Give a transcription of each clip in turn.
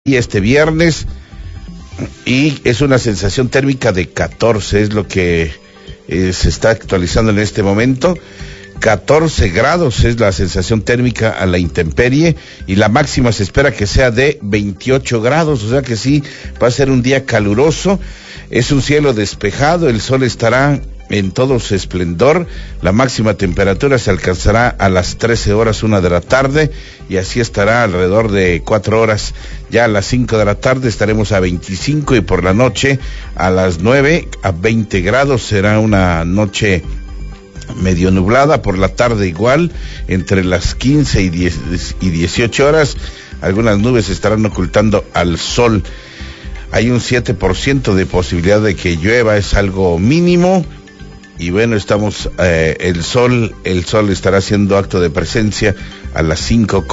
y este viernes, y es una sensación térmica de 14, es lo que se está actualizando en este momento. 14 grados es la sensación térmica a la intemperie, y la máxima se espera que sea de 28 grados, o sea que sí, va a ser un día caluroso. Es un cielo despejado, el sol estará en todo su esplendor. La máxima temperatura se alcanzará a las 13 horas, 1 de la tarde, y así estará alrededor de 4 horas. Ya a las 5 de la tarde estaremos a 25, y por la noche a las 9 a 20 grados. Será una noche medio nublada, por la tarde igual, entre las 15 y 18 horas, algunas nubes estarán ocultando al sol. Hay un 7% de posibilidad de que llueva, es algo mínimo. Y bueno, estamos, el sol estará haciendo acto de presencia a las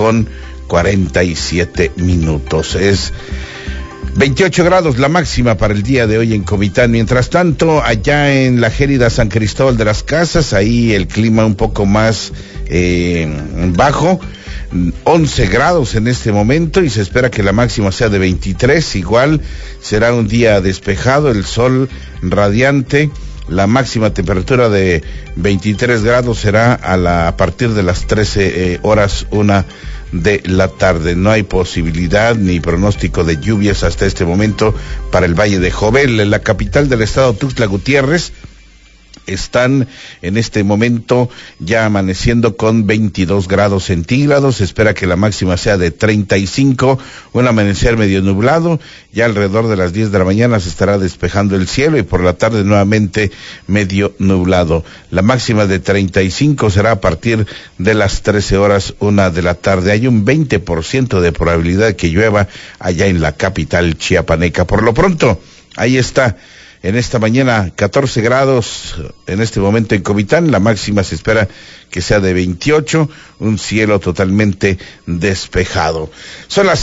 5:47. Es 28 grados la máxima para el día de hoy en Comitán. Mientras tanto, allá en la gélida San Cristóbal de las Casas, ahí el clima un poco más bajo, 11 grados en este momento, y se espera que la máxima sea de 23. Igual será un día despejado, el sol radiante. La máxima temperatura de 23 grados será a partir de las 13 horas, 1 de la tarde. No hay posibilidad ni pronóstico de lluvias hasta este momento para el Valle de Jovel. En la capital del estado, Tuxtla Gutiérrez, están en este momento ya amaneciendo con 22 grados centígrados. Se espera que la máxima sea de 35, un amanecer medio nublado. Ya alrededor de las 10 de la mañana se estará despejando el cielo, y por la tarde nuevamente medio nublado. La máxima de 35 será a partir de las 13 horas, 1 de la tarde. Hay un 20% de probabilidad que llueva allá en la capital chiapaneca. Por lo pronto, ahí está. En esta mañana, 14 grados en este momento en Comitán. La máxima se espera que sea de 28, un cielo totalmente despejado. Son las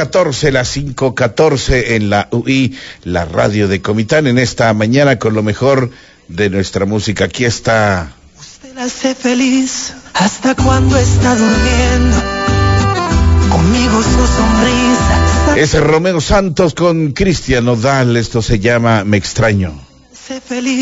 5:14 en la UI, la radio de Comitán, en esta mañana con lo mejor de nuestra música. Aquí está. Usted la hace feliz hasta cuando está durmiendo. Conmigo su sonrisa. Es Romeo Santos con Cristian Nodal. Esto se llama Me Extraño. Sé feliz.